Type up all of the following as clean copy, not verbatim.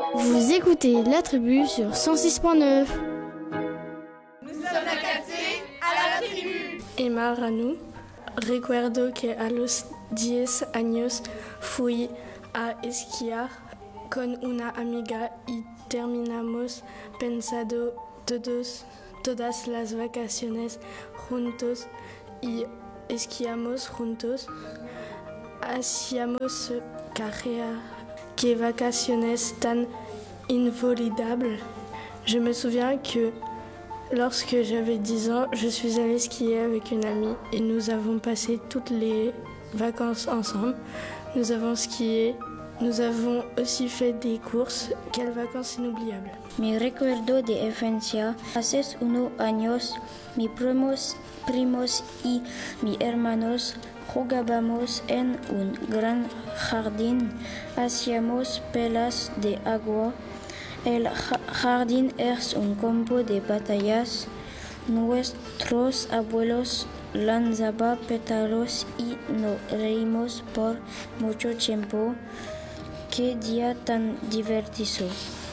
Vous écoutez La Tribu sur 106.9. Nous sommes la 4C à la tribu. Emma Ranou, recuerdo que a los 10 años fui a esquiar con una amiga y terminamos pensando todas las vacaciones juntos y esquiamos juntos. Hacíamos carrera. Qué vacaciones tan inolvidables. Je me souviens que lorsque j'avais 10 ans, je suis allée skier avec une amie et nous avons passé toutes les vacances ensemble. Nous avons skié, nous avons aussi fait des courses. Quelles vacances inoubliables. Mi recuerdo de infancia, hace unos años, mis primos y mis hermanos jugábamos en un gran jardín, hacíamos pelas de agua. El jardín es un campo de batallas. Nuestros abuelos lanzaban pétalos y nos reímos por mucho tiempo. Qué día tan divertido.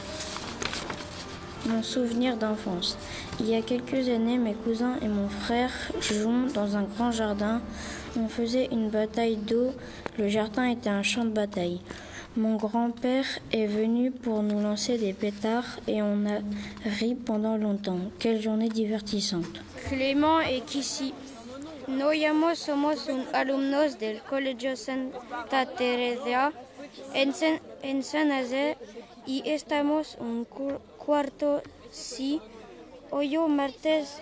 Mon souvenir d'enfance. Il y a quelques années, mes cousins et mon frère jouaient dans un grand jardin. On faisait une bataille d'eau. Le jardin était un champ de bataille. Mon grand-père est venu pour nous lancer des pétards et on a ri pendant longtemps. Quelle journée divertissante. Clément et Kissy. Nos somos alumnos del Colegio Santa Teresa en San Nazaire y estamos un cuarto C. Hoy martes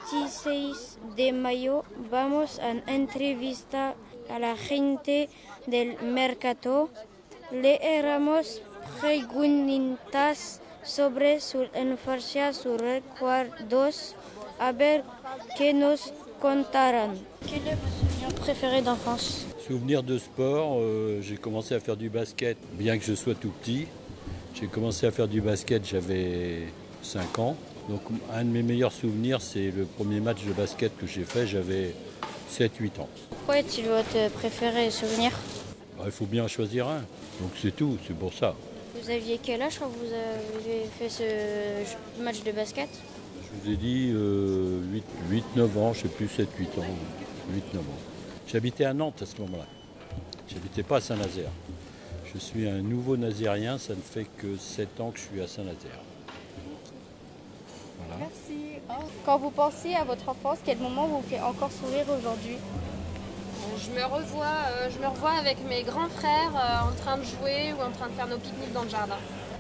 26 de mayo vamos a entrevistar a la gente del mercado. Leeremos preguntas sobre su infancia, sus recuerdos, a ver qué nos contarán. Quel est votre souvenir préféré d'enfance? Souvenir de sport, j'ai commencé à faire du basket, bien que je sois tout petit. J'ai commencé à faire du basket, j'avais 5 ans. Donc un de mes meilleurs souvenirs, c'est le premier match de basket que j'ai fait, j'avais 7-8 ans. Pourquoi est-il votre préféré souvenir? Il faut bien en choisir un, donc c'est tout, c'est pour ça. Vous aviez quel âge quand vous avez fait ce match de basket? Je vous ai dit 8-9 ans, je ne sais plus, 7-8 ans, 8-9 ans. J'habitais à Nantes à ce moment-là, j'habitais pas à Saint-Nazaire. Je suis un nouveau nazérien, ça ne fait que 7 ans que je suis à Saint-Nazaire. Voilà. Merci. Quand vous pensez à votre enfance, quel moment vous fait encore sourire aujourd'hui? Je me revois avec mes grands frères en train de jouer ou en train de faire nos pique-niques dans le jardin.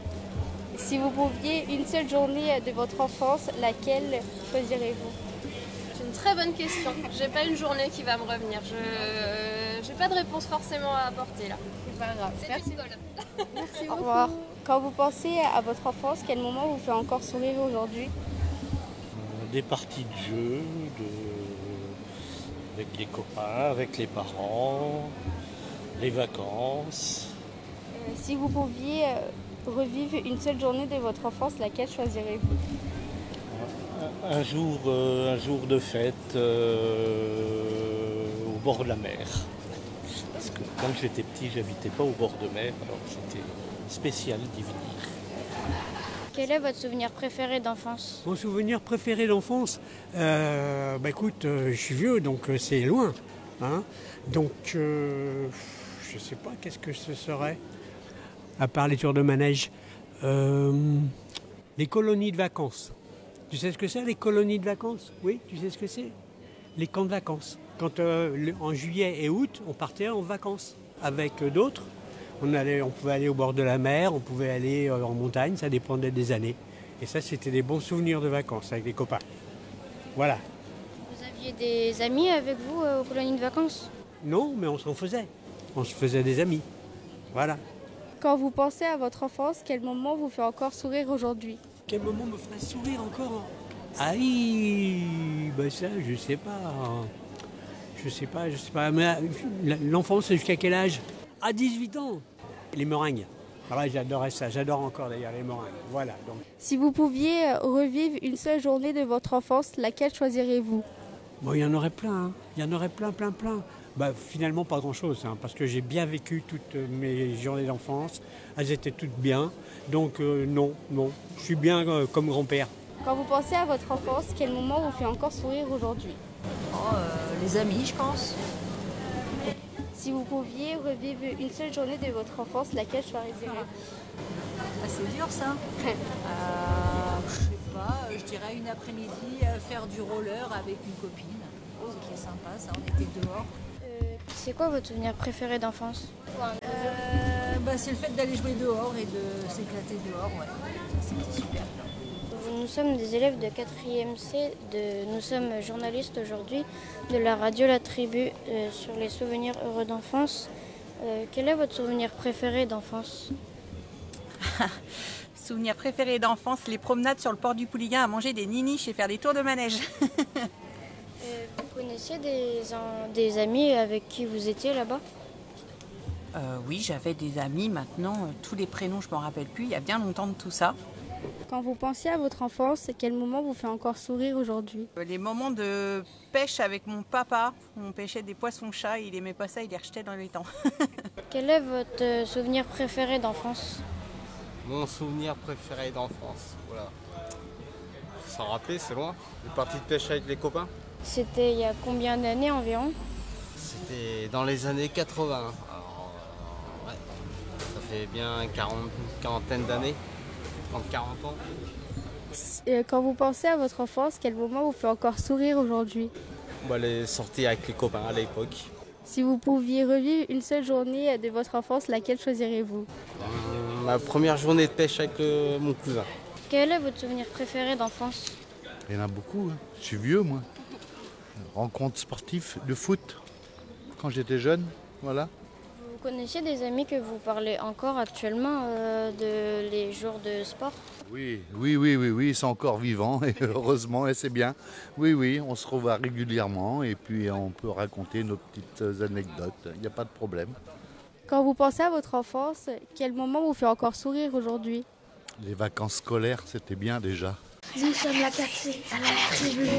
Si vous pouviez une seule journée de votre enfance, laquelle choisirez-vous? C'est une très bonne question. J'ai pas une journée qui va me revenir. J'ai pas de réponse forcément à apporter là. C'est pas grave. Merci. Merci beaucoup. Au revoir. Quand vous pensez à votre enfance, quel moment vous fait encore sourire aujourd'hui? Des parties de jeu, avec les copains, avec les parents, les vacances. Si vous pouviez revivre une seule journée de votre enfance, laquelle choisirez-vous? Un jour de fête au bord de la mer. Parce que quand j'étais petit, j'habitais pas au bord de mer, alors c'était spécial d'y venir. Quel est votre souvenir préféré d'enfance? Mon souvenir préféré d'enfance, écoute, je suis vieux, donc c'est loin. Hein, donc, je sais pas, qu'est-ce que ce serait? À part les tours de manège. Les colonies de vacances. Tu sais ce que c'est, les colonies de vacances? Oui, tu sais ce que c'est? Les camps de vacances. Quand en juillet et août, on partait en vacances avec d'autres. On pouvait aller au bord de la mer, on pouvait aller en montagne, ça dépendait des années. Et ça, c'était des bons souvenirs de vacances avec les copains. Voilà. Vous aviez des amis avec vous aux colonies de vacances? Non, mais on s'en faisait. On se faisait des amis. Voilà. Quand vous pensez à votre enfance, quel moment vous fait encore sourire aujourd'hui? Quel moment me ferait sourire encore? Aïe, ça, je sais pas. Je sais pas. Mais l'enfance, c'est jusqu'à quel âge? À 18 ans. Les meringues. Ah ouais, j'adorais ça. J'adore encore d'ailleurs les meringues. Voilà. Donc. Si vous pouviez revivre une seule journée de votre enfance, laquelle choisirez-vous? Bon, il y en aurait plein. Hein. Il y en aurait plein. Finalement, pas grand-chose, parce que j'ai bien vécu toutes mes journées d'enfance. Elles étaient toutes bien. Donc non, je suis bien comme grand-père. Quand vous pensez à votre enfance, quel moment vous fait encore sourire aujourd'hui? Les amis, je pense. Si vous pouviez revivre une seule journée de votre enfance, laquelle choisirez-vous? C'est dur ça. Je sais pas, je dirais une après-midi faire du roller avec une copine. C'est sympa ça, on était dehors. C'est quoi votre souvenir préféré d'enfance? C'est le fait d'aller jouer dehors et de s'éclater dehors, ouais. Ça, c'était super. Nous sommes des élèves de 4e C, nous sommes journalistes aujourd'hui de la radio La Tribu sur les souvenirs heureux d'enfance. Quel est votre souvenir préféré d'enfance? Souvenir préféré d'enfance, les promenades sur le port du Pouliguen à manger des niniches et faire des tours de manège. Vous connaissiez des amis avec qui vous étiez là-bas? Oui, j'avais des amis maintenant, tous les prénoms je ne m'en rappelle plus, il y a bien longtemps de tout ça. Quand vous pensez à votre enfance, quel moment vous fait encore sourire aujourd'hui? Les moments de pêche avec mon papa, on pêchait des poissons-chats, il aimait pas ça, il les rejetait dans l'étang. Quel est votre souvenir préféré d'enfance? Mon souvenir préféré d'enfance, voilà. Faut s'en rappeler, c'est loin. Les parties de pêche avec les copains. C'était il y a combien d'années environ? C'était dans les années 80. Alors, ouais, ça fait bien une quarantaine d'années, 30-40 ans. Quand vous pensez à votre enfance, quel moment vous fait encore sourire aujourd'hui? Les sorties avec les copains à l'époque. Si vous pouviez revivre une seule journée de votre enfance, laquelle choisirez-vous? Ma première journée de pêche avec mon cousin. Quel est votre souvenir préféré d'enfance? Il y en a beaucoup, Je suis vieux, moi. Rencontres sportives de foot, quand j'étais jeune, voilà. Vous connaissiez des amis que vous parlez encore actuellement de les jours de sport? Oui, ils sont encore vivants, et heureusement, et c'est bien. Oui, on se revoit régulièrement, et puis on peut raconter nos petites anecdotes, il n'y a pas de problème. Quand vous pensez à votre enfance, quel moment vous fait encore sourire aujourd'hui? Les vacances scolaires, c'était bien déjà. Nous sommes la 4C à la tribu.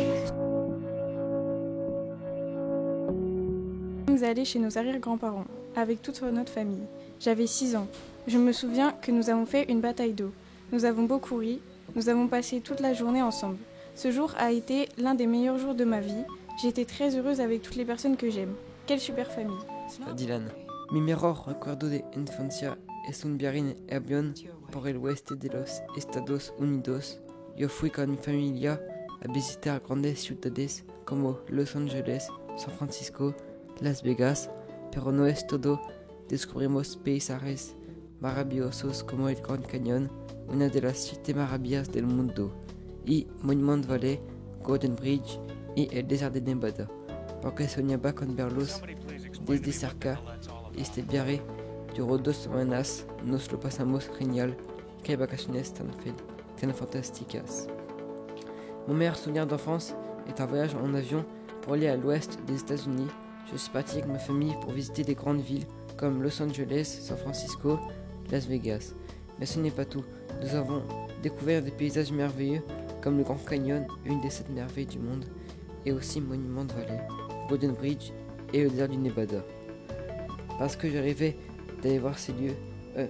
Nous sommes allés chez nos arrière-grands-parents, avec toute notre famille. J'avais 6 ans. Je me souviens que nous avons fait une bataille d'eau. Nous avons beaucoup ri, nous avons passé toute la journée ensemble. Ce jour a été l'un des meilleurs jours de ma vie. J'étais très heureuse avec toutes les personnes que j'aime. Quelle super famille. Dylan. Mi mejor recuerdo de infancia es un viaje en avión por el oeste de los Estados Unidos. Yo fui con mi familia a visitar grandes ciudades como Los Angeles, San Francisco, Las Vegas, pero no es todo. Descubrimos paisajes maravillosos como el Grand Canyon, una de las 7 maravillas del mundo, y Monument Valley, Golden Bridge y el desierto de Nevada, porque soñaba con verlos desde cerca. Este viaje duró 2 semanas, nos lo pasamos genial. Qué vacaciones tan fantásticas. Mon meilleur souvenir d'enfance est un voyage en avion pour aller à l'ouest des États-Unis. Je suis parti avec ma famille pour visiter des grandes villes comme Los Angeles, San Francisco, Las Vegas. Mais ce n'est pas tout. Nous avons découvert des paysages merveilleux comme le Grand Canyon, une des 7 merveilles du monde, et aussi Monument Valley, Golden Bridge et le désert du Nevada. Parce que je rêvais d'aller voir ces lieux,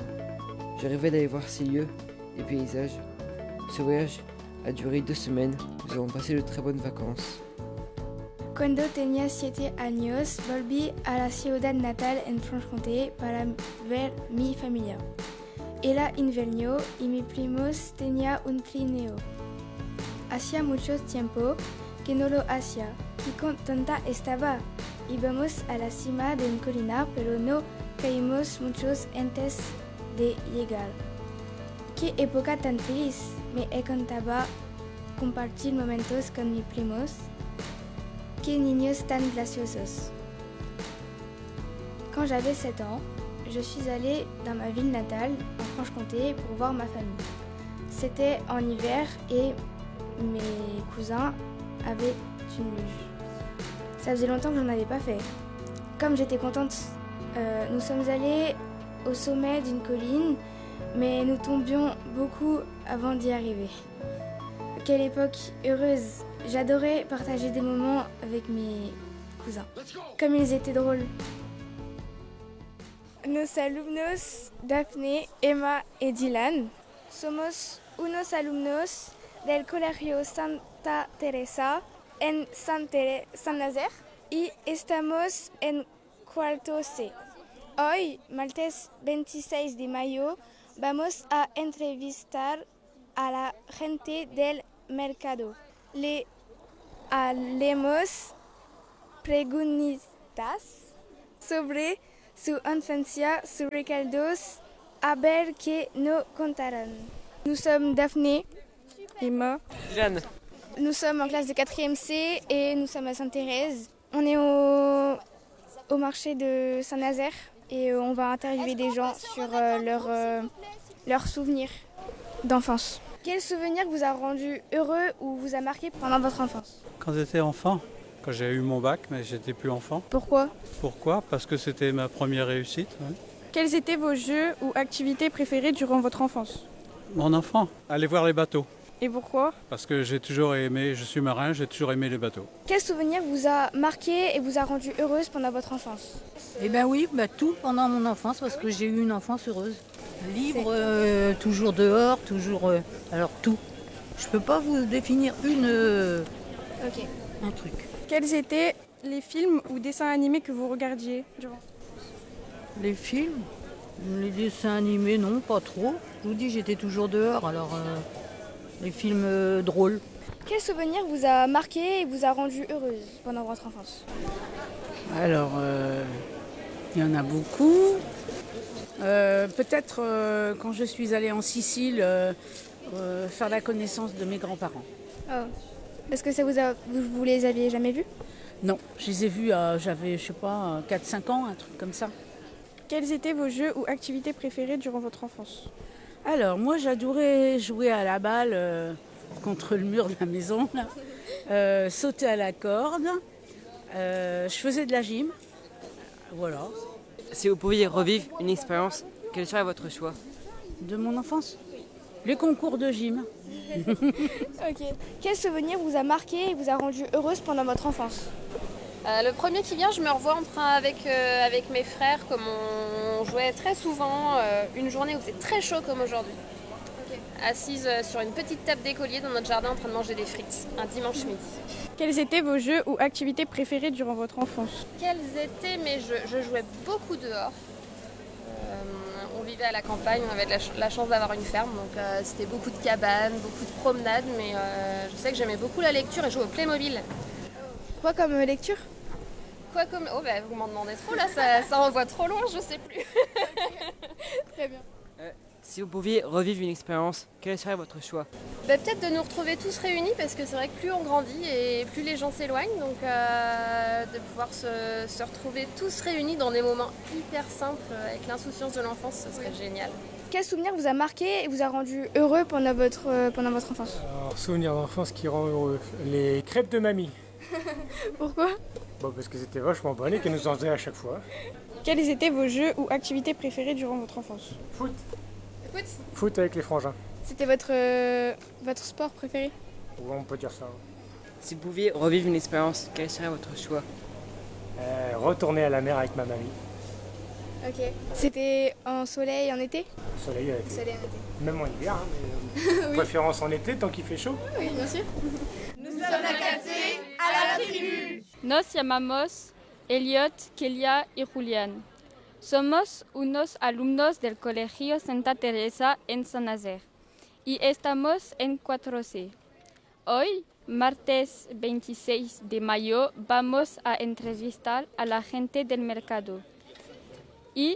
et paysages. Ce voyage a duré 2 semaines. Nous avons passé de très bonnes vacances. Cuando tenía 7 años, volví a la ciudad natal en Franche-Comté para ver mi familia. Era invierno y mi primos tenía un trineo. Hacía mucho tiempo que no lo hacía. Qué contenta estaba. Íbamos a la cima de un colina, pero no caímos muchos antes de llegar. Qué época tan feliz. Me encantaba compartir momentos con mis primos. Qué niños tan graciosos. Quand j'avais 7 ans, je suis allée dans ma ville natale, en Franche-Comté, pour voir ma famille. C'était en hiver et mes cousins avaient une luge. Ça faisait longtemps que je n'en avais pas fait. Comme j'étais contente, nous sommes allés au sommet d'une colline, mais nous tombions beaucoup avant d'y arriver. Quelle époque heureuse! J'adorais partager des moments avec mes cousins. Comme ils étaient drôles. Nos alumnos, Daphne, Emma et Dylan, somos unos alumnos del Colegio Santa Teresa en San Nazaire y estamos en cuarto C. Hoy, martes 26 de mayo, vamos a entrevistar a la gente del mercado. Le haremos preguntas sobre su infancia, sus recuerdos, a ver qué nos contarán. Nous sommes Daphné, Emma, Jeanne. Nous sommes en classe de 4e C et nous sommes à Sainte-Thérèse. On est au marché de Saint-Nazaire et on va interviewer des gens sur leurs souvenirs d'enfance. Quel souvenir vous a rendu heureux ou vous a marqué pendant votre enfance? Quand j'étais enfant, quand j'ai eu mon bac, mais j'étais plus enfant. Pourquoi? Pourquoi? Parce que c'était ma première réussite. Ouais. Quels étaient vos jeux ou activités préférées durant votre enfance? Mon enfant, aller voir les bateaux. Et pourquoi? Parce que j'ai toujours aimé, je suis marin, j'ai toujours aimé les bateaux. Quel souvenir vous a marqué et vous a rendu heureuse pendant votre enfance? Eh bien oui, tout pendant mon enfance, parce que j'ai eu une enfance heureuse. Libre, toujours dehors, toujours... alors tout. Je peux pas vous définir un truc. Quels étaient les films ou dessins animés que vous regardiez durant? Les films, les dessins animés, non, pas trop. Je vous dis, j'étais toujours dehors, alors les films drôles. Quel souvenir vous a marqué et vous a rendu heureuse pendant votre enfance? Alors, il y en a beaucoup. Peut-être quand je suis allée en Sicile, faire la connaissance de mes grands-parents. Oh. Est-ce que vous les aviez jamais vus? Non, je les ai vus, j'avais, je sais pas, 4-5 ans, un truc comme ça. Quels étaient vos jeux ou activités préférées durant votre enfance? Alors, moi, j'adorais jouer à la balle contre le mur de la maison, là. Sauter à la corde. Je faisais de la gym. Voilà. Si vous pouviez revivre une expérience, quel serait votre choix? De mon enfance? Les concours de gym. Ok. Quel souvenir vous a marqué et vous a rendu heureuse pendant votre enfance? Le premier qui vient, je me revois en train avec mes frères, comme on jouait très souvent, une journée où c'est très chaud comme aujourd'hui. Assise sur une petite table d'écolier dans notre jardin en train de manger des frites, un dimanche midi. Quels étaient vos jeux ou activités préférées durant votre enfance? Quels étaient mes jeux? Je jouais beaucoup dehors. On vivait à la campagne, on avait la chance d'avoir une ferme, donc c'était beaucoup de cabanes, beaucoup de promenades, mais je sais que j'aimais beaucoup la lecture et jouer au Playmobil. Quoi comme lecture? Quoi comme... Oh bah vous m'en demandez trop là, ça envoie trop loin, je sais plus. Très bien. Si vous pouviez revivre une expérience, quel serait votre choix? Peut-être de nous retrouver tous réunis, parce que c'est vrai que plus on grandit et plus les gens s'éloignent, donc de pouvoir se retrouver tous réunis dans des moments hyper simples avec l'insouciance de l'enfance, ce serait génial. Quel souvenir vous a marqué et vous a rendu heureux pendant votre enfance? Alors, souvenir d'enfance qui rend heureux, les crêpes de mamie. Pourquoi? Bon, parce que c'était vachement bon et qu'elle nous en faisait à chaque fois. Quels étaient vos jeux ou activités préférées durant votre enfance? Foot. Foot avec les frangins. C'était votre sport préféré? Ouais, on peut dire ça. Si vous pouviez revivre une expérience, quel serait votre choix? Retourner à la mer avec ma mamie. Ok. C'était en soleil, en été? Soleil en été. Soleil en été. Même en hiver, hein, mais Oui. préférence en été tant qu'il fait chaud. Oui, bien sûr. Nous sommes la 4C à la tribu. Nos llamamos Elliot, Kelia y Julián. Somos unos alumnos del Colegio Santa Teresa en San Nazaire y estamos en 4C. Hoy, martes 26 de mayo, vamos a entrevistar a la gente del mercado y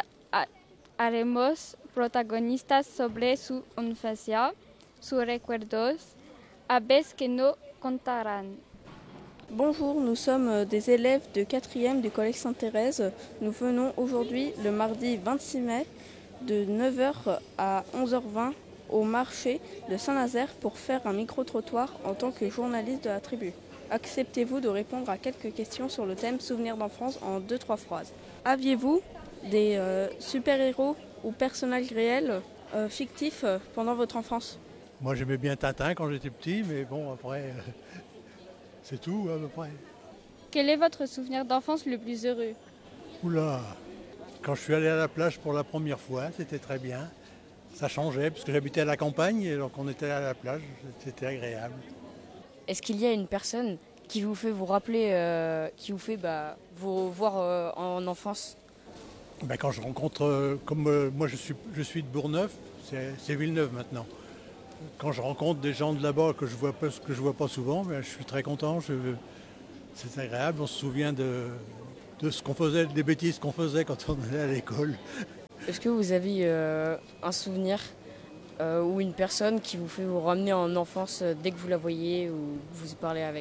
haremos protagonistas sobre su infancia, sus recuerdos, a ver que nos contarán. Bonjour, nous sommes des élèves de 4e du Collège Sainte-Thérèse. Nous venons aujourd'hui, le mardi 26 mai, de 9h à 11h20 au marché de Saint-Nazaire pour faire un micro-trottoir en tant que journaliste de la tribu. Acceptez-vous de répondre à quelques questions sur le thème souvenirs d'enfance en 2-3 phrases? Aviez-vous des super-héros ou personnages réels fictifs pendant votre enfance? Moi j'aimais bien Tintin quand j'étais petit, mais bon après... C'est tout à peu près. Quel est votre souvenir d'enfance le plus heureux? Oula, quand je suis allé à la plage pour la première fois, c'était très bien. Ça changeait parce que j'habitais à la campagne et donc on était à la plage, c'était agréable. Est-ce qu'il y a une personne qui vous fait vous rappeler, qui vous fait vous voir en enfance? Quand je rencontre, moi je suis de Bourgneuf, c'est Villeneuve maintenant. Quand je rencontre des gens de là-bas que je vois pas souvent, je suis très content. C'est agréable, on se souvient de ce qu'on faisait, des bêtises qu'on faisait quand on allait à l'école. Est-ce que vous avez un souvenir ou une personne qui vous fait vous ramener en enfance dès que vous la voyez ou vous parlez avec?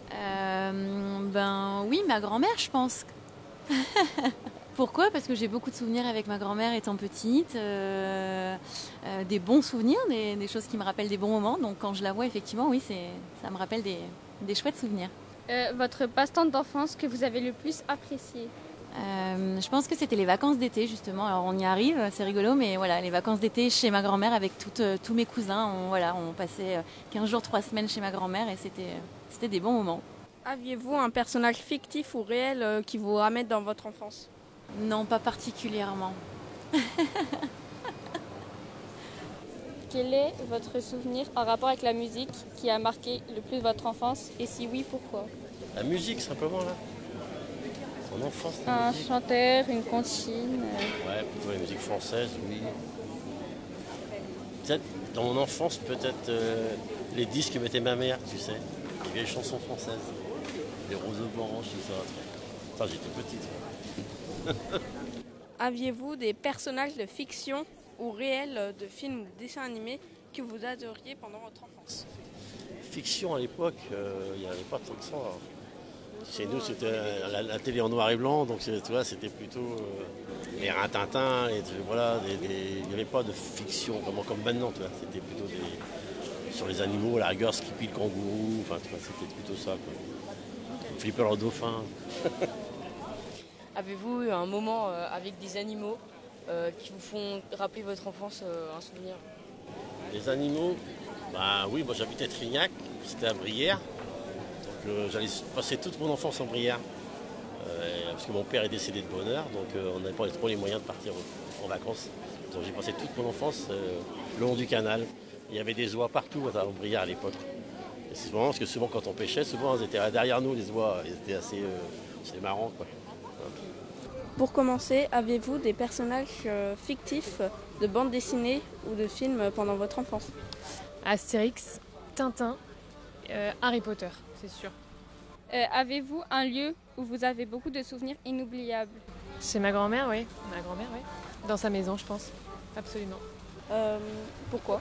Oui, ma grand-mère, je pense. Pourquoi? Parce que j'ai beaucoup de souvenirs avec ma grand-mère étant petite, des bons souvenirs, des choses qui me rappellent des bons moments. Donc quand je la vois, effectivement, oui, ça me rappelle des chouettes souvenirs. Votre passe-temps d'enfance que vous avez le plus apprécié? Je pense que c'était les vacances d'été, justement. Alors on y arrive, c'est rigolo, mais voilà, les vacances d'été chez ma grand-mère avec tous mes cousins. On passait 15 jours, 3 semaines chez ma grand-mère et c'était des bons moments. Aviez-vous un personnage fictif ou réel qui vous ramène dans votre enfance? Non, pas particulièrement. Quel est votre souvenir en rapport avec la musique qui a marqué le plus votre enfance et si oui, pourquoi? La musique, simplement, là. Mon enfance, Un musique. chanteur, une comptine Ouais, plutôt la musique française, oui. Peut-être, dans mon enfance, les disques que mettait ma mère, tu sais. Les vieilles chansons françaises. Les roses blanches, tout ça. Enfin, j'étais petite. Aviez-vous des personnages de fiction ou réels de films ou de dessins animés que vous adoriez pendant votre enfance? Fiction à l'époque, il n'y avait pas tant que ça. Chez nous, c'était la télé en noir et blanc, donc tu vois, c'était plutôt les Rintintin, voilà, il n'y avait pas de fiction vraiment comme maintenant, tu vois. C'était plutôt sur les animaux, à la rigueur, Skippy le kangourou, enfin, tu vois, c'était plutôt ça, quoi. Flipper le dauphin. Avez-vous eu un moment avec des animaux qui vous font rappeler votre enfance, un souvenir? Les animaux, oui, moi j'habitais Trignac, c'était à Brière. Donc j'allais passer toute mon enfance en Brière. Parce que mon père est décédé de bonne heure, donc on n'avait pas trop les moyens de partir en vacances. Donc j'ai passé toute mon enfance le long du canal. Il y avait des oies partout en Brière à l'époque. Et c'est marrant parce que souvent quand on pêchait, souvent elles étaient derrière nous, les oies. Ils étaient assez marrants, quoi. Pour commencer, avez-vous des personnages fictifs de bandes dessinées ou de films pendant votre enfance? Astérix, Tintin, Harry Potter, c'est sûr. Avez-vous un lieu où vous avez beaucoup de souvenirs inoubliables? Chez ma grand-mère, oui. Ma grand-mère, oui. Dans sa maison, je pense. Absolument. Pourquoi?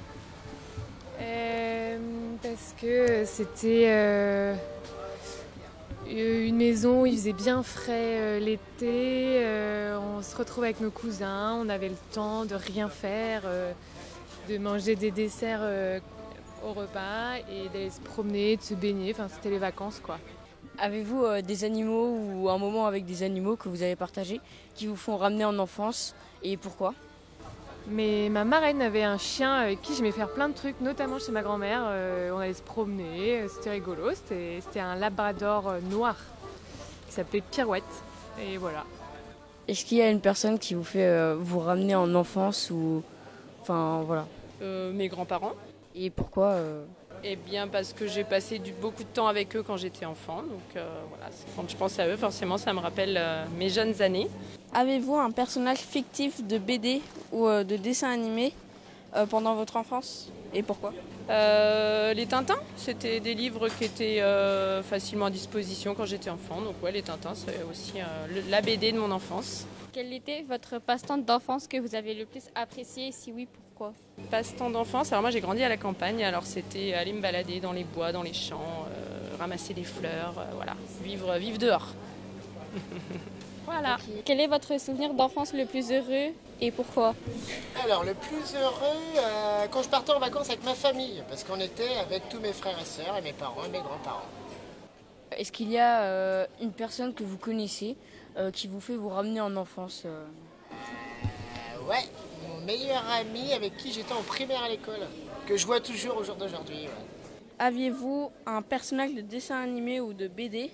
Parce que c'était une maison où il faisait bien frais l'été. On se retrouvait avec nos cousins. On avait le temps de rien faire, de manger des desserts au repas et d'aller se promener, de se baigner. Enfin, c'était les vacances, quoi. Avez-vous des animaux ou un moment avec des animaux que vous avez partagé qui vous font ramener en enfance et pourquoi? Mais ma marraine avait un chien avec qui j'aimais faire plein de trucs, notamment chez ma grand-mère. On allait se promener, c'était rigolo. C'était un labrador noir qui s'appelait Pirouette. Et voilà. Est-ce qu'il y a une personne qui vous fait vous ramener en enfance ou... Enfin, voilà. Mes grands-parents. Et pourquoi Eh bien parce que j'ai passé beaucoup de temps avec eux quand j'étais enfant. Donc voilà, quand je pense à eux, forcément ça me rappelle mes jeunes années. Avez-vous un personnage fictif de BD ou de dessin animé pendant votre enfance et pourquoi? Les Tintins, c'était des livres qui étaient facilement à disposition quand j'étais enfant. Donc ouais, les Tintins, c'est aussi la BD de mon enfance. Quel était votre passe-temps d'enfance que vous avez le plus apprécié et si oui, pourquoi? Passe-temps d'enfance, alors moi j'ai grandi à la campagne, alors c'était aller me balader dans les bois, dans les champs, ramasser des fleurs, voilà, vivre dehors. Voilà. Okay. Quel est votre souvenir d'enfance le plus heureux et pourquoi? Alors, le plus heureux, quand je partais en vacances avec ma famille, parce qu'on était avec tous mes frères et sœurs et mes parents et mes grands-parents. Est-ce qu'il y a une personne que vous connaissez qui vous fait vous ramener en enfance Ouais, mon meilleur ami avec qui j'étais en primaire à l'école, que je vois toujours au jour d'aujourd'hui. Ouais. Aviez-vous un personnage de dessin animé ou de BD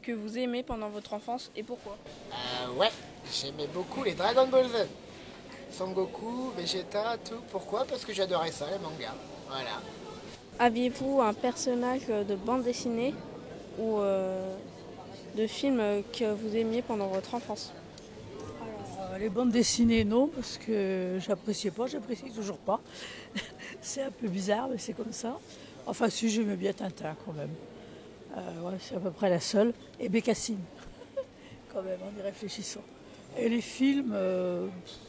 que vous aimez pendant votre enfance et pourquoi? Ouais, j'aimais beaucoup les Dragon Ball Z. Son Goku, Vegeta, tout. Pourquoi? Parce que j'adorais ça, les mangas. Voilà. Aviez-vous un personnage de bande dessinée ou de film que vous aimiez pendant votre enfance? Les bandes dessinées, non, parce que j'apprécie toujours pas. C'est un peu bizarre, mais c'est comme ça. Enfin, si, j'aimais bien Tintin quand même. Ouais, c'est à peu près la seule. Et Bécassine, quand même, en y réfléchissant. Et les films,